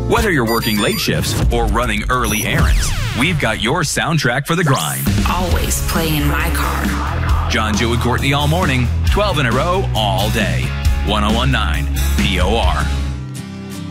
Whether you're working late shifts or running early errands, we've got your soundtrack for the grind. Always play in my car. John, Joe, and Courtney all morning, 12 in a row, all day. 101.9 POR.